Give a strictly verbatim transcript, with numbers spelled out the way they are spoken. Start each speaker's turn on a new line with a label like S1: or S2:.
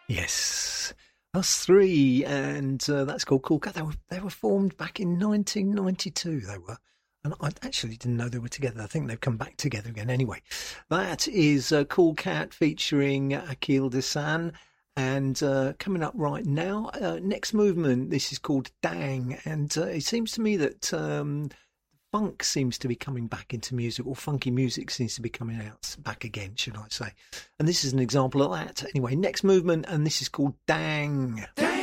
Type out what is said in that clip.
S1: Yes, us three, and uh, that's called Cool Cat. They were they were formed back in nineteen ninety-two. They were, and I actually didn't know they were together. I think they've come back together again. Anyway, that is uh, Cool Cat featuring Akil Desan. And uh, coming up right now, uh, next movement. This is called Dang, and uh, it seems to me that um, funk seems to be coming back into music, or funky music seems to be coming out back again, should I say? And this is an example of that. Anyway, next movement, and this is called Dang. Dang.